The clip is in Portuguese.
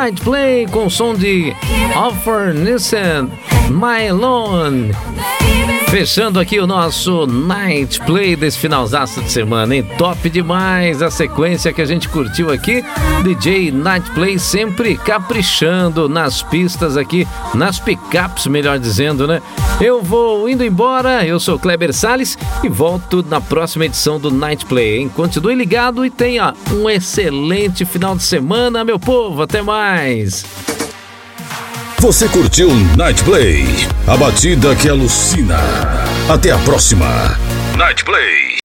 Night Play com o som de Offer Nissen, My Alone. Fechando aqui o nosso Night Play desse finalzaço de semana, hein? Top demais a sequência que a gente curtiu aqui. DJ Night Play sempre caprichando nas pistas aqui, nas picapes, melhor dizendo, né? Eu vou indo embora, eu sou Kleber Salles e volto na próxima edição do Night Play, hein? Continue ligado e tenha um excelente final de semana, meu povo. Até mais! Você curtiu Night Play, a batida que alucina. Até a próxima. Night Play.